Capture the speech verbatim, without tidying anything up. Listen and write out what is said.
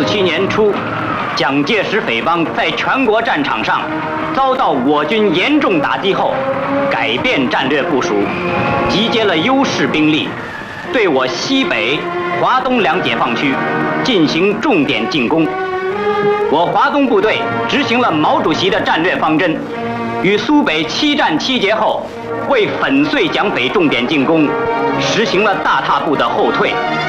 四七年初，蒋介石匪帮在全国战场上遭到我军严重打击后，改变战略部署，集结了优势兵力，对我西北、华东两解放区进行重点进攻。我华东部队执行了毛主席的战略方针，与苏北七战七捷后，为粉碎蒋匪重点进攻，实行了大踏步的后退。